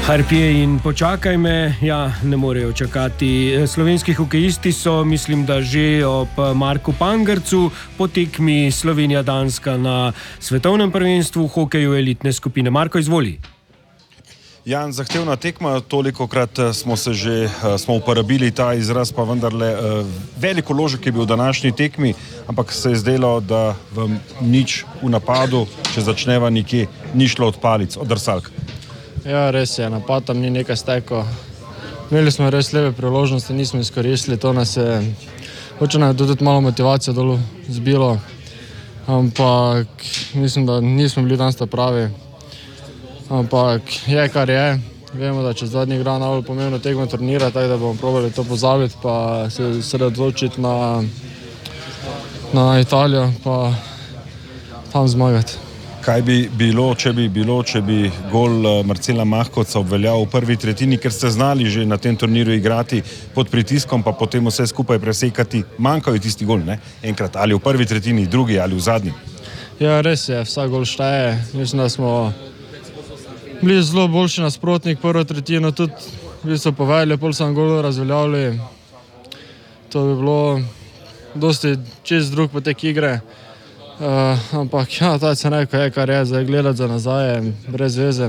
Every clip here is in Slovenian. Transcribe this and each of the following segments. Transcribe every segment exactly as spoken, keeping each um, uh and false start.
Harpije in počakaj me, ja, ne morejo čakati. Slovenski hokejisti so, mislim, da že ob Marku Pangercu po tekmi Slovenija-Danska na svetovnem prvenstvu v hokeju elitne skupine. Marko, izvoli. Jan, zahtevna tekma, tolikokrat smo se že, smo uporabili ta izraz, pa vendarle veliko vložek je bil v današnji tekmi, ampak se je zdelo, da vam nič v napadu, če začneva nekje, ni šlo od palic, od drsalk. Ja, res je, napad tam ni nekaj steklo. Imeli smo res lepe priložnosti, nismo izkoristili, to nas je, hoče nam je tudi malo motivacijo dolu zbilo, ampak mislim, da nismo bili danes ta pravi, ampak je, kar je. Vemo, da čez dva dni igra najbolj pomembno tekmo turnira, tako da bomo probali to pozabiti, pa se sredotočiti na, na Italijo, pa tam zmagati. Kaj bi bilo, če bi bilo, če bi gol Marcela Mahkovca obveljal v prvi tretjini, ker ste znali že na tem turniru igrati pod pritiskom, pa potem vse skupaj presekati, manjkal je tisti gol, ne? Enkrat, ali v prvi tretjini, drugi ali v zadnji. Ja, res je, vsak gol šteje. Mislim, da smo bili zelo boljši nasprotnik prvo tretjino, tudi bili so povedali, pol sem gol razveljavili. To bi bilo dosti čez drug potek igre. Uh, ampak ja, taj se neko je, kar je, zdaj gledati za nazaj, brez veze.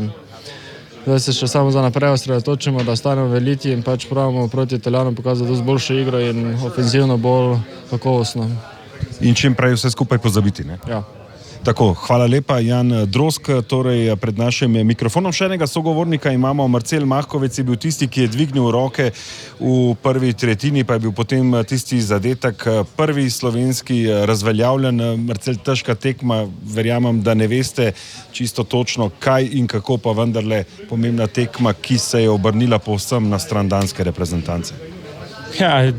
Zdaj se še samo za naprej osredotočimo, da stanemo v eliti in pač pravimo proti Italijanom pokazati dosti boljšo igro in ofenzivno bolj kakovostno. In čim prej vse skupaj pozabiti, ne? Ja. Tako, hvala lepa, Jan Drozg, torej pred našim mikrofonom še enega sogovornika imamo. Marcel Mahkovec je bil tisti, ki je dvignil roke v prvi tretjini, pa je bil potem tisti zadetek prvi slovenski razveljavljen. Marcel, težka tekma, verjamem, da ne veste čisto točno, kaj in kako, pa vendarle pomembna tekma, ki se je obrnila povsem na stran danske reprezentance. Ja,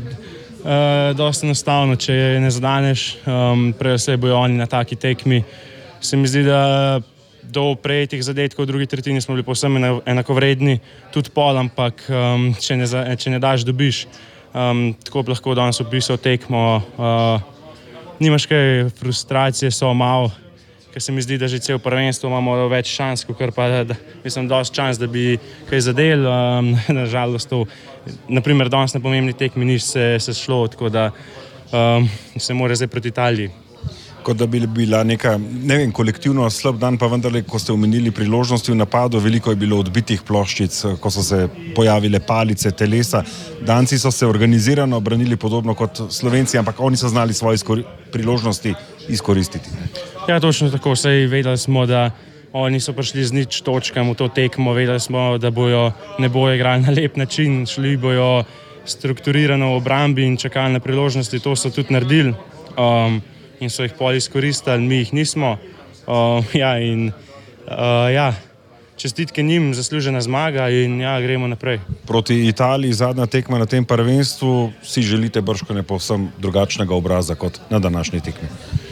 Uh, dosti enostavno, če je ne zadaneš, um, prej vse bojo oni na taki tekmi. Se mi zdi, da do prejetih zadetkov v drugi tretjini smo bili povsem enakovredni, tudi pol, ampak um, če, ne, če ne daš, dobiš. Um, tako bi lahko danes opisal tekmo. Uh, nimaš kaj, frustracije so malo, ker se mi zdi, da že cel prvenstvo imamo več šans, kot pa, da, mislim, dosti šans, da bi kaj zadel. Um, nažalost to, naprimer, danes na pomembni tekmi ni se, se šlo, tako da um, se mora zdaj proti Italiji. Kot da bi bila neka, ne vem, kolektivno slab dan, pa vendarle, ko ste omenili priložnosti v napadu, veliko je bilo odbitih ploščic, ko so se pojavile palice, telesa. Danci so se organizirano branili podobno kot Slovenci, ampak oni so znali svoje izkori- priložnosti izkoristiti. Ja, točno tako. Saj vedeli smo, da oni so prišli z nič točkam v to tekmo, vedeli smo, da bojo, ne bojo igrali na lep način, šli bojo strukturirano v obrambi in čakali na priložnosti, to so tudi naredili. Um, in so jih pol izkoristili, mi jih nismo. Uh, ja, in uh, ja, čestitke njim, zaslužena zmaga in ja, gremo naprej. Proti Italiji, zadnja tekma na tem prvenstvu, si želite bržkone povsem drugačnega obraza kot na današnji tekmi?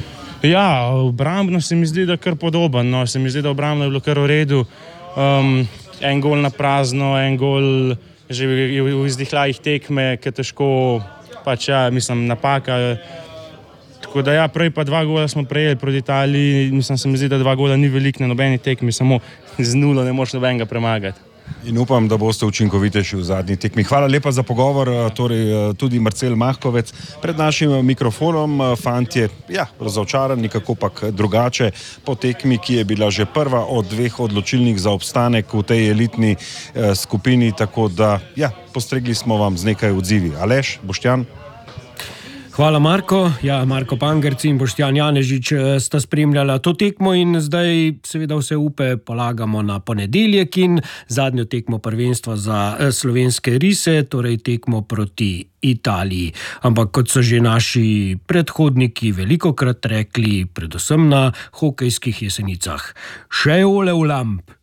Ja, obrambno se mi zdi, da kar podoben. No. Se mi zdi, da obrambno je bilo kar v redu. Um, en gol na prazno, en gol že v izdihljajih tekme, ki težko, pač ja, mislim, napaka. Tako da ja, prej pa dva gola smo prejeli proti Italiji, mislim, se mi zdi, da dva gola ni veliko na nobeni tekmi, samo z nulo ne moš nobenega premagati. In upam, da boste učinkovitejši v zadnji tekmi. Hvala lepa za pogovor, torej tudi Marcel Mahkovec pred našim mikrofonom. Fantje, ja, razočaran, nekako pak drugače po tekmi, ki je bila že prva od dveh odločilnih za obstanek v tej elitni eh, skupini, tako da, ja, postregli smo vam z nekaj odzivi. Aleš, Boštjan? Hvala, Marko. Ja, Marko Pangerc in Boštjan Janežič sta spremljala to tekmo in zdaj seveda vse upe polagamo na ponedeljek in zadnjo tekmo prvenstva za slovenske rise, torej tekmo proti Italiji. Ampak kot so že naši predhodniki velikokrat rekli, predvsem na hokejskih Jesenicah, še ole v lamp.